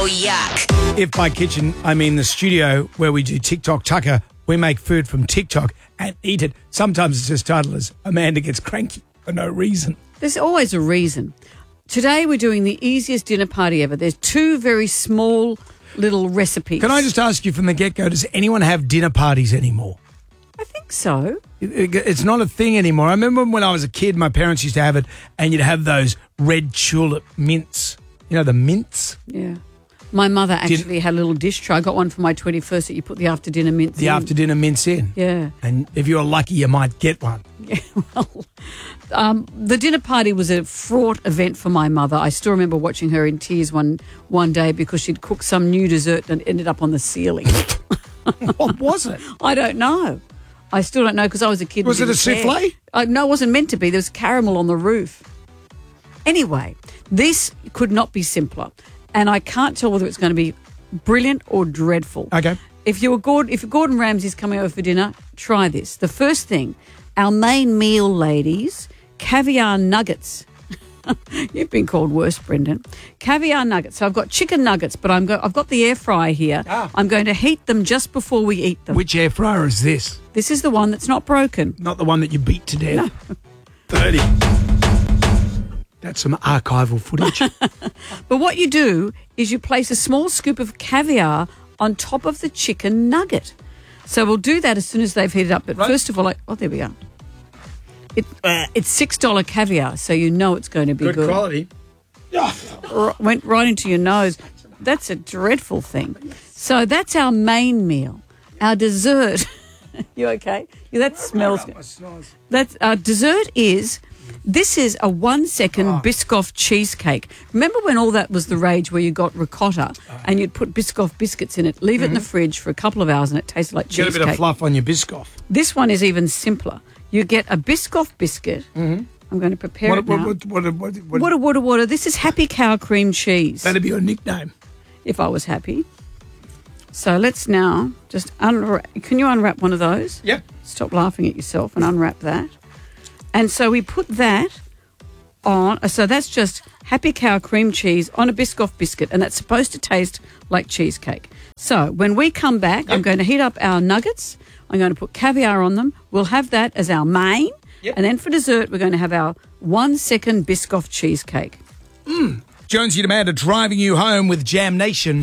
yuck. If by kitchen, I mean the studio where we do TikTok Tucker, we make food from TikTok and eat it. Sometimes it's just titled as Amanda Gets Cranky for no reason. There's always a reason. Today we're doing the easiest dinner party ever. There's two very small little recipes. Can I just ask you from the get-go, does anyone have dinner parties anymore? I think so. It's not a thing anymore. I remember when I was a kid, my parents used to have it, and you'd have those red tulip mints. You know, the mints? Yeah. My mother actually had a little dish tray. I got one for my 21st that you put the after-dinner mints in. The after-dinner mints in? Yeah. And if you're lucky, you might get one. Yeah, well, the dinner party was a fraught event for my mother. I still remember watching her in tears one day because she'd cooked some new dessert and it ended up on the ceiling. What was it? I don't know. I still don't know because I was a kid. Was it a souffle? No, it wasn't meant to be. There was caramel on the roof. Anyway, this could not be simpler. And I can't tell whether it's going to be brilliant or dreadful. Okay. If Gordon Ramsay's coming over for dinner, try this. The first thing, our main meal, ladies, caviar nuggets. You've been called worse, Brendan. Caviar nuggets. So I've got chicken nuggets, but I've got the air fryer here. I'm going to heat them just before we eat them. Which air fryer is this? This is the one that's not broken. Not the one that you beat to death? No. 30. That's some archival footage. But what you do is you place a small scoop of caviar on top of the chicken nugget. So we'll do that as soon as they've heated up. But first of all, there we are. It's $6 caviar, so you know it's going to be good. Good quality. Went right into your nose. That's a dreadful thing. So that's our main meal. Our dessert. You okay? Yeah, that smells good. That's our dessert is. This is a 1-second Biscoff cheesecake. Remember when all that was the rage where you got ricotta and you'd put Biscoff biscuits in it, leave it in the fridge for a couple of hours and it tasted like cheesecake. Get a bit of fluff on your Biscoff. This one is even simpler. You get a Biscoff biscuit. I'm going to prepare it now. What? This is Happy Cow cream cheese. That'd be your nickname. If I was happy. So let's now just unwrap. Can you unwrap one of those? Yep. Stop laughing at yourself and unwrap that. And so we put that on. So that's just Happy Cow cream cheese on a Biscoff biscuit, and that's supposed to taste like cheesecake. So when we come back, I'm going to heat up our nuggets. I'm going to put caviar on them. We'll have that as our main. And then for dessert, we're going to have our 1-second Biscoff cheesecake. Jonesy and Amanda driving you home with Jam Nation.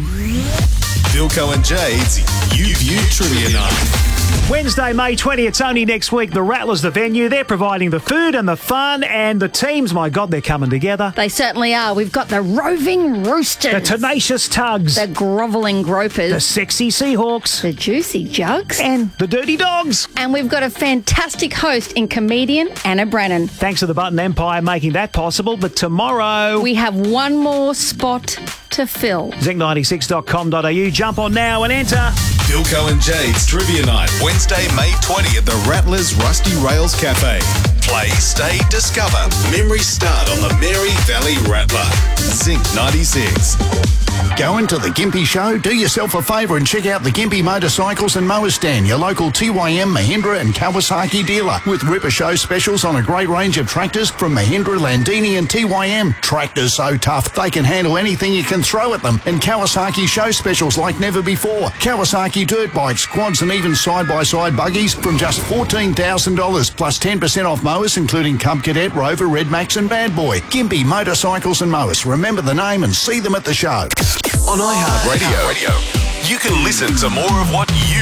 Philco and Jade's You Trivia Night. Wednesday, May 20th, it's only next week. The Rattlers, the venue, they're providing the food and the fun, and the teams, my God, they're coming together. They certainly are. We've got the Roving Roosters. The Tenacious Tugs. The Grovelling Gropers. The Sexy Seahawks. The Juicy Jugs. And the Dirty Dogs. And we've got a fantastic host in comedian Anna Brennan. Thanks to the Button Empire making that possible, but tomorrow we have one more spot to fill. Zinc96.com.au. Jump on now and enter. Philco and Jade's Trivia Night, Wednesday, May 20 at the Rattlers Rusty Rails Cafe. Play, stay, discover. Memories start on the Mary Valley Rattler. Zinc 96. Going to the Gympie Show? Do yourself a favour and check out the Gympie Motorcycles and Mower Stand, your local TYM, Mahindra and Kawasaki dealer, with Ripper Show specials on a great range of tractors from Mahindra, Landini and TYM. Tractors so tough, they can handle anything you can throw at them. And Kawasaki show specials like never before. Kawasaki dirt bikes, quads and even side-by-side buggies from just $14,000, plus 10% off mowers including Cub Cadet, Rover, Red Max and Bad Boy. Gympie Motorcycles and Mowers. Remember the name and see them at the show. On iHeartRadio, you can listen to more of what you